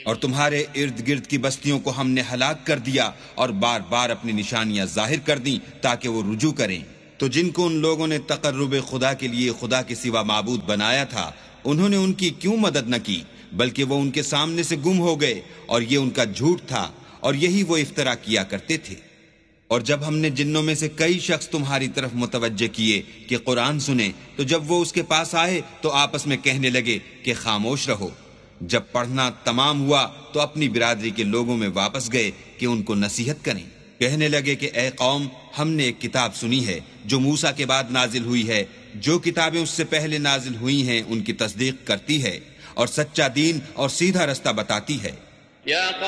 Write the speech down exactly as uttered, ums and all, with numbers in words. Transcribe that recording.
और तुम्हारे इर्द गिर्द की बस्तियों को हमने हलाक कर दिया और बार बार अपनी निशानियां जाहिर कर दी ताकि वो रुजू करें। तो जिनको उन लोगों ने तकर्रुब खुदा के लिए खुदा के सिवा माबूद बनाया था, उन्होंने उनकी क्यों मदद न की, बल्कि वो उनके सामने से गुम हो गए और ये उनका झूठ था और यही वो इफ्तरा किया करते थे। और जब हमने जिन्नों में से कई शख्स तुम्हारी तरफ मुतवज्जे किए कि कुरान सुने, तो जब वो उसके पास आए तो आपस में कहने लगे कि खामोश रहो। जब पढ़ना तमाम हुआ तो अपनी बिरादरी के लोगों में वापस गए कि उनको नसीहत करें। कहने लगे कि ए कौम, हमने एक किताब सुनी है जो मूसा के बाद नाजिल हुई है। जो किताबें उससे पहले नाजिल हुई हैं उनकी तस्दीक करती है और सच्चा दीन और सीधा रास्ता बताती है।